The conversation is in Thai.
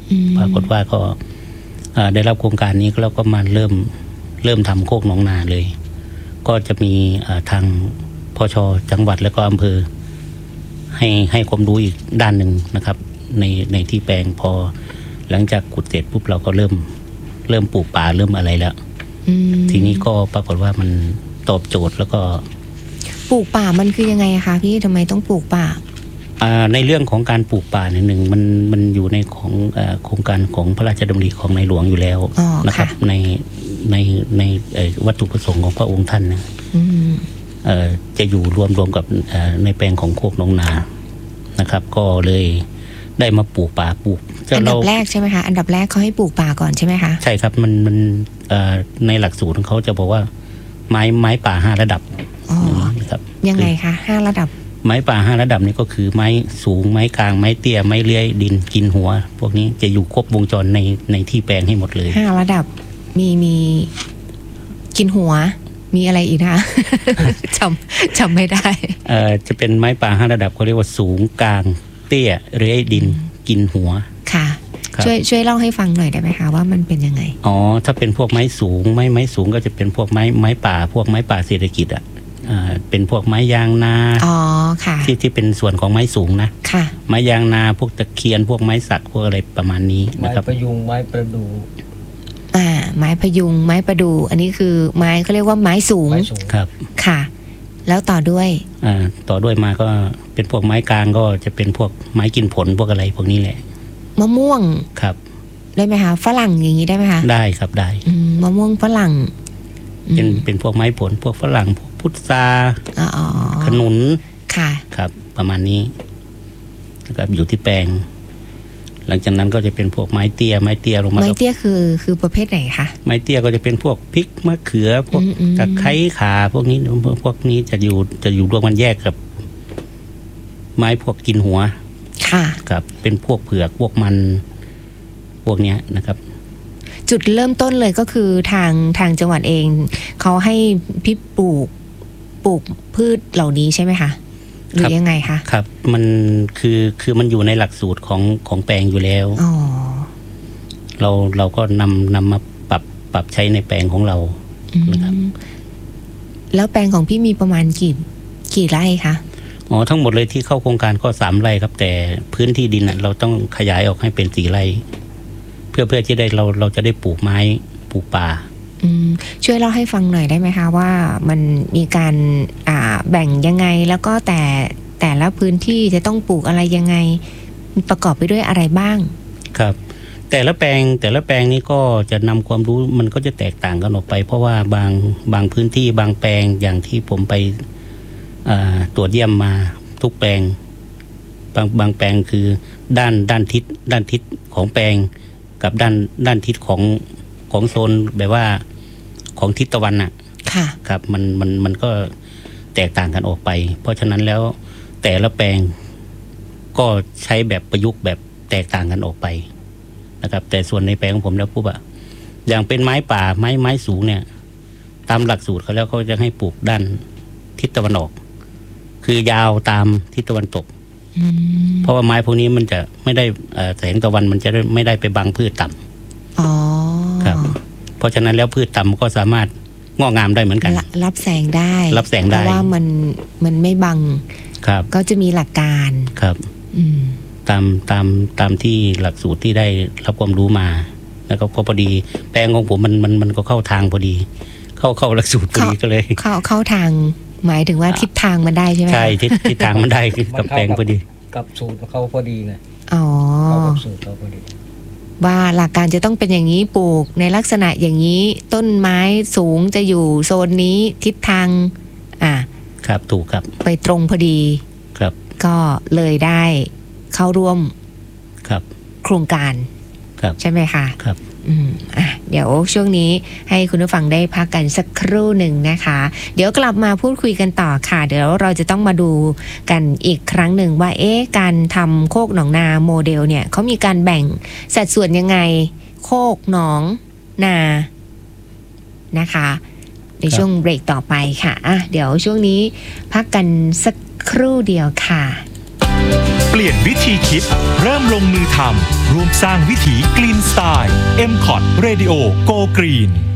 ปรากฏว่าก็ได้รับโครงการนี้แล้วก็มาเริ่มทำโคกหนองนาเลย ก็จะมีทางพช.จังหวัดแล้วก็อำเภอให้ความรู้อีกด้านหนึ่งนะครับในที่แปลงพอหลังจากขุดเสร็จปุ๊บเราก็เริ่มปลูกป่าเริ่มอะไรแล้วทีนี้ก็ปรากฏว่ามันตอบโจทย์แล้วก็ปลูกป่ามันคือยังไงคะพี่ทำไมต้องปลูกป่าในเรื่องของการปลูกป่าหนึ่งมันอยู่ในของโครงการของพระราชดำริของในหลวงอยู่แล้วนะครับในวัตถุประสงค์ของพระองค์ท่านนะจะอยู่รวมกับในแปลงของโคกหนองนานะครับก็เลยได้มาปลูกป่าปลูกอันดับแรกใช่ไหมคะอันดับแรกเขาให้ปลูกป่าก่อนใช่ไหมคะใช่ครับมันในหลักสูตรของเขาจะบอกว่าไม้ป่า5ระดับครับยังไงคะ5ระดับไม้ป่า5ระดับนี้ก็คือไม้สูงไม้กลางไม้เตี้ยไม้เลื้อยดินกินหัวพวกนี้จะอยู่ครบวงจรในที่แปลงให้หมดเลย 5ระดับมีกินหัวมีอะไรอีกนะ จำไม่ได้จะเป็นไม้ป่า5ระดับเขาเรียกว่าสูงกลางเตี้ยเลื้อยดินกินหัวค่ะช่วยเล่าให้ฟังหน่อยได้ไหมคะว่ามันเป็นยังไงถ้าเป็นพวกไม้สูงไม้สูงก็จะเป็นพวกไม้ป่าพวกไม้ป่าเศรษฐกิจเป็นพวกไม้ยางนาค่ะที่เป็นส่วนของไม้สูงนะค่ะไม้ยางนาพวกตะเคียนพวกไม้สักพวกอะไรประมาณนี้นะครับไม้พยุงไม้ประดู่ไม้พยุงไม้ประดู่อันนี้คือไม้เขาเรียกว่าไม้สูงครับค่ะแล้วต่อด้วยมาก็เป็นพวกไม้กลางก็จะเป็นพวกไม้กินผลพวกอะไรพวกนี้แหละมะม่วงครับได้ไหมคะฝรั่งอย่างนี้ได้ไหมคะได้ครับได้มะม่วงฝรั่งเป็นพวกไม้ผลพวกฝรั่งพวกพุทราขนุนค่ะครับประมาณนี้นะครับอยู่ที่แปลงหลังจากนั้นก็จะเป็นพวกไม้เตี้ยลงมาไม้เตี้ยคือประเภทไหนคะไม้เตี้ยก็จะเป็นพวกพริกมะเขือพวกตะไคร้ข่าพวกนี้จะอยู่รวมกันแยกกับไม้พวกกินหัวค่ะครับเป็นพวกเผือกพวกมันพวกเนี้ยนะครับจุดเริ่มต้นเลยก็คือทางจังหวัดเองเขาให้พี่ปลูกพืชเหล่านี้ใช่ไหมคะหรือยังไงคะครับมันคือมันอยู่ในหลักสูตรของแปลงอยู่แล้วเราก็นำมาปรับใช้ในแปลงของเรานะครับแล้วแปลงของพี่มีประมาณกี่ไร่คะทั้งหมดเลยที่เข้าโครงการก็3ไร่ครับแต่พื้นที่ดินเราต้องขยายออกให้เป็น4ไร่เพื่อที่ได้เราจะได้ปลูกไม้ปลูกป่าช่วยเล่าให้ฟังหน่อยได้ไหมคะว่ามันมีการแบ่งยังไงแล้วก็แต่ละพื้นที่จะต้องปลูกอะไรยังไงประกอบไปด้วยอะไรบ้างครับแต่ละแปลงนี้ก็จะนำความรู้มันก็จะแตกต่างกันออกไปเพราะว่าบางพื้นที่บางแปลงอย่างที่ผมไปตรวจเยี่ยมมาทุกแปลงบางแปลงคือด้านทิศของแปลงกับด้านทิศของโซนแบบว่าของทิศตะวันน่ะครับมันก็แตกต่างกันออกไปเพราะฉะนั้นแล้วแต่ละแปลงก็ใช้แบบประยุกต์แบบแตกต่างกันออกไปนะครับแต่ส่วนในแปลงของผมแล้วปุ๊บอย่างเป็นไม้ป่าไม้สูงเนี่ยตามหลักสูตรเขาแล้วเขาจะให้ปลูกด้านทิศตะวันออกคือยาวตามทิศตะวันตกเพราะว่าไม้พวกนี้มันจะไม่ได้แสงตะวันมันจะไม่ได้ไปบังพืชต่ำครับเพราะฉะนั้นแล้วพืชต่ำก็สามารถงอกงามได้เหมือนกันรับแสงได้เพราะว่ามันไม่บังครับก็จะมีหลักการครับตามที่หลักสูตรที่ได้รับความรู้มาแล้วก็พอดีแปลงของผมมันก็เข้าทางพอดีเข้าหลักสูตรพอดีก็เลยเข้าทางหมายถึงว่าทิศทางมันได้ใช่ไหมใช่ทิศทางมันได้กับแปลงพอดีกับสูตรเขาพอดีไงเข้ากับสูตรเขาพอดีว่าหลักการจะต้องเป็นอย่างนี้ปลูกในลักษณะอย่างนี้ต้นไม้สูงจะอยู่โซนนี้ทิศทางครับถูกครับไปตรงพอดีครับก็เลยได้เข้าร่วมครับโครงการใช่ไหมคะครับเดี๋ยวช่วงนี้ให้คุณผู้ฟังได้พักกันสักครู่หนึ่งนะคะเดี๋ยวกลับมาพูดคุยกันต่อค่ะเดี๋ยวเราจะต้องมาดูกันอีกครั้งหนึ่งว่าการทำโคกหนองนาโมเดลเนี่ยเขามีการแบ่งสัดส่วนยังไงโคกหนองนานะคะในช่วงเบรกต่อไปค่ะเดี๋ยวช่วงนี้พักกันสักครู่เดียวค่ะปลี่ยนวิธีคิดเริ่มลงมือทำร่วมสร้างวิถี Green Style MCOT Radio Go Green